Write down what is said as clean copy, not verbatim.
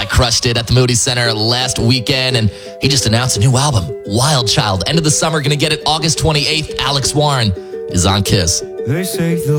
crushed it at the Moody Center last weekend, and he just announced a new album, Wild Child. End of the summer, going to get it August 28th. Alex Warren is on KISS. They say the